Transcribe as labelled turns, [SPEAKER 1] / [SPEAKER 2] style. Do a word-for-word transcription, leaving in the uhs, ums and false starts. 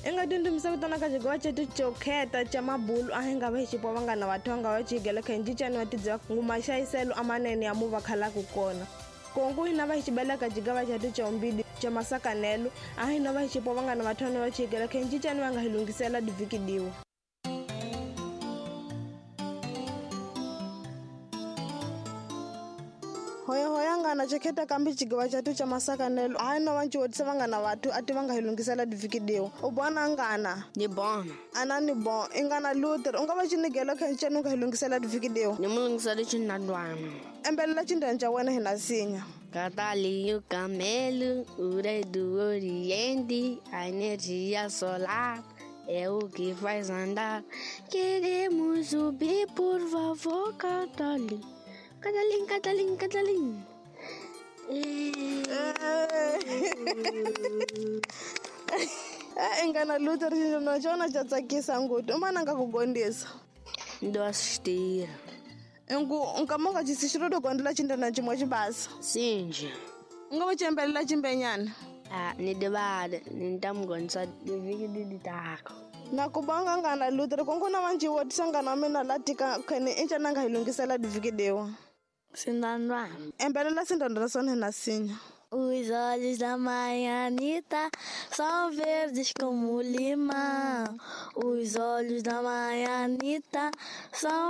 [SPEAKER 1] Engadini timsakutana ka xigowa chetu chokheta cha mabulu a hi nga va hi xipo va nga na vathonga va chigele kha hi ncicani wa tibyela nguma xayiselo amanene ya mu va khalaku kona kongu hi na va hi xibeleka jigava chetu chombidi cha masakanelo a hi na va hi xipo va nga na vathona va chigele kha hi ncicani va nga hi lungisela divikidiwa hoya hoya ngana chekheta kambi chigava chetu cha masakanelo a hi na va nciwotisa va nga na vathu a ti va nga hi lungisela divikidiwa u bona ngana
[SPEAKER 2] Ni bona.
[SPEAKER 1] ana ni bon i ngana Luther u nga va xinigelo kha nceni u nga hi lungisela divikidiwa
[SPEAKER 2] Ni mu lungisela xinandwana.
[SPEAKER 1] embelela cindeni ca wena hi na sinya
[SPEAKER 2] Catalinho Camelo, o rei do Oriente, a energia solar é o que faz andar. Queremos subir, por favor, Catalinho. Catalinho, Catalinho, Catalinho.
[SPEAKER 1] i ngana Luther xinona xona xa tsakisa nguti u mana nga ku gondisa
[SPEAKER 2] Ndo assistir.
[SPEAKER 1] ingu nkama u nga xisi xi ro to gondela cindena cimwe xi basa
[SPEAKER 2] Sinja.
[SPEAKER 1] u nga va cembelela cimbenyana
[SPEAKER 2] Ah, ni devada, ni tamgonsa diviki di tako.
[SPEAKER 1] na ku bonga ngana Luther ku ngu na va nciwotisa ngana wa mina la tika khani i ncana nga hi lungisela divikidiwa
[SPEAKER 2] Sinandwana.
[SPEAKER 1] embelela sindandana sona hi na sinya
[SPEAKER 3] Os olhos da Maianita são verdes como limão. Os olhos da Maianita são